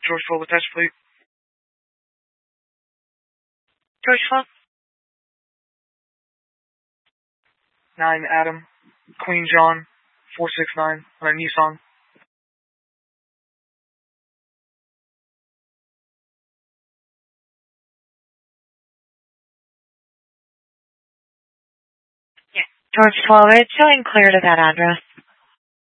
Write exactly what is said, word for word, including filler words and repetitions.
George twelve attached, please. George twelve. nine Adam, Queen John, four six nine, on a Nissan. Yeah. George twelve, it's showing clear to that address.